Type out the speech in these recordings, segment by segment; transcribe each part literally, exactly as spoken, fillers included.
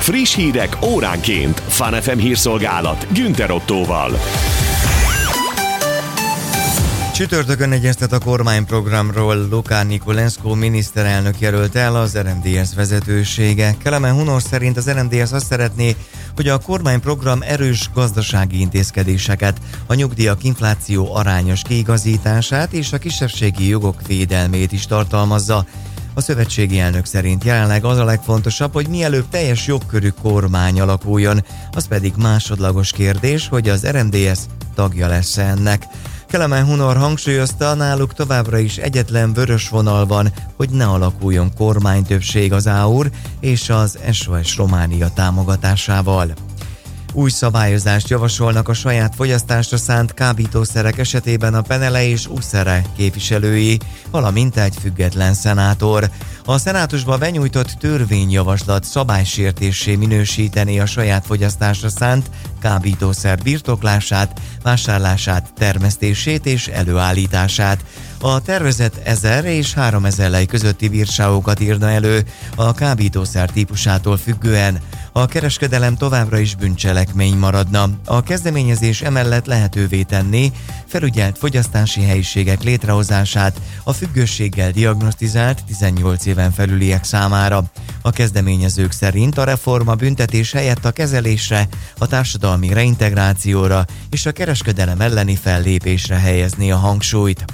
Friss hírek óránként. Fun ef em hírszolgálat Günther Ottóval. Csütörtökön egyeztet a kormányprogramról. Luca Niculescu miniszterelnök jelölt el az er em dé es vezetősége. Kelemen Hunor szerint az er em dé es azt szeretné, hogy a kormányprogram erős gazdasági intézkedéseket, a nyugdíjak infláció arányos kiigazítását és a kisebbségi jogok védelmét is tartalmazza. A szövetségi elnök szerint jelenleg az a legfontosabb, hogy mielőbb teljes jogkörű kormány alakuljon, az pedig másodlagos kérdés, hogy az er em dé es tagja lesz ennek. Kelemen Hunor hangsúlyozta, náluk továbbra is egyetlen vörös vonal van, hogy ne alakuljon kormánytöbbség az á u er és az es o es Románia támogatásával. Új szabályozást javasolnak a saját fogyasztásra szánt kábítószerek esetében a Penele és Uszere képviselői, valamint egy független szenátor. A szenátusba benyújtott törvényjavaslat szabálysértéssé minősíteni a saját fogyasztásra szánt kábítószer birtoklását, vásárlását, termesztését és előállítását. A tervezet ezer és háromezer lej közötti bírságokat írna elő a kábítószer típusától függően. A kereskedelem továbbra is bűncselekmény maradna. A kezdeményezés emellett lehetővé tenni felügyelt fogyasztási helyiségek létrehozását a függőséggel diagnosztizált tizennyolc éven felüliek számára. A kezdeményezők szerint a reform a büntetés helyett a kezelésre, a társadalmi reintegrációra és a kereskedelem elleni fellépésre helyezni a hangsúlyt.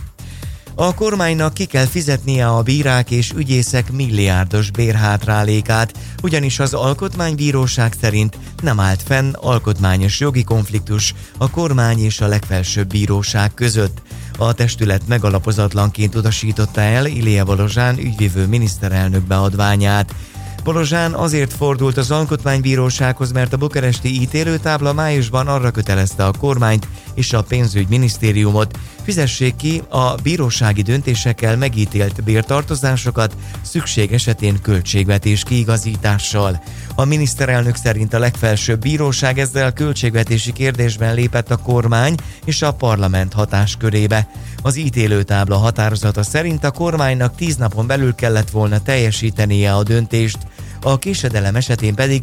A kormánynak ki kell fizetnie a bírák és ügyészek milliárdos bérhátrálékát, ugyanis az alkotmánybíróság szerint nem állt fenn alkotmányos jogi konfliktus a kormány és a legfelsőbb bíróság között. A testület megalapozatlanként utasította el Ilie Bolozsán ügyvivő miniszterelnök beadványát. Bolozsán azért fordult az alkotmánybírósághoz, mert a bukaresti ítélőtábla májusban arra kötelezte a kormányt és a pénzügyminisztériumot, fizessék ki a bírósági döntésekkel megítélt bértartozásokat szükség esetén költségvetés kiigazítással. A miniszterelnök szerint a legfelsőbb bíróság ezzel költségvetési kérdésben lépett a kormány és a parlament hatáskörébe. Az ítélőtábla határozata szerint a kormánynak tíz napon belül kellett volna teljesítenie a döntést, a késedelem esetén pedig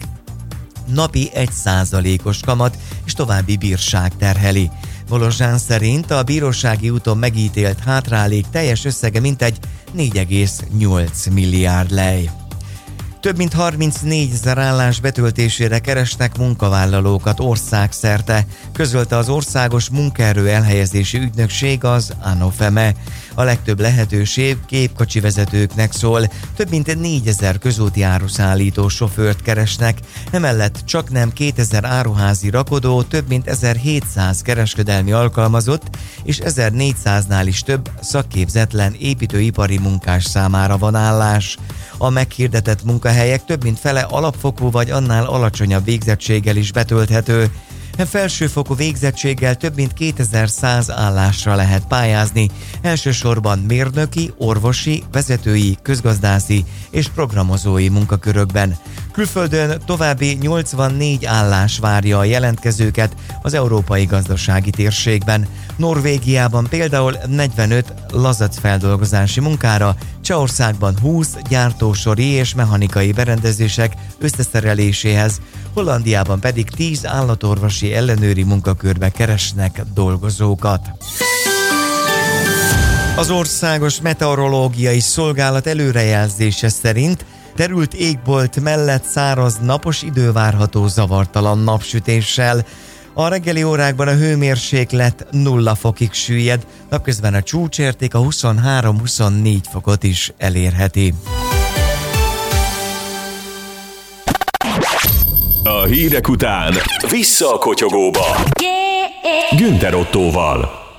napi egy százalékos kamat és további bírság terheli. Bolozsán szerint a bírósági úton megítélt hátrálék teljes összege mintegy négy egész nyolc milliárd lej. Több mint harmincnégyezer állás betöltésére keresnek munkavállalókat országszerte, közölte az Országos Munkaerő Elhelyezési Ügynökség, az ANOFEME. A legtöbb lehetőség gépkocsi vezetőknek szól, több mint négyezer közúti áruszállító sofőrt keresnek, emellett csaknem kétezer áruházi rakodó, több mint ezerhétszáz kereskedelmi alkalmazott és ezernégyszáznál is több szakképzetlen építőipari munkás számára van állás. A meghirdetett munkahelyek több mint fele alapfokú vagy annál alacsonyabb végzettséggel is betölthető. Felsőfokú végzettséggel több mint kétezer-száz állásra lehet pályázni, elsősorban mérnöki, orvosi, vezetői, közgazdászi és programozói munkakörökben. Külföldön további nyolcvannégy állás várja a jelentkezőket az európai gazdasági térségben. Norvégiában például negyvenöt lazacfeldolgozási munkára, Csehországban húsz gyártósori és mechanikai berendezések összeszereléséhez, Hollandiában pedig tíz állatorvosi ellenőri munkakörbe keresnek dolgozókat. Az Országos Meteorológiai Szolgálat előrejelzése szerint terült égbolt mellett száraz napos idő várható zavartalan napsütéssel. A reggeli órákban a hőmérséklet nulla fokig süllyed, napközben a csúcsérték a huszonhárom-huszonnégy fokot is elérheti. A hírek után vissza a kotyogóba. Günther Ottóval.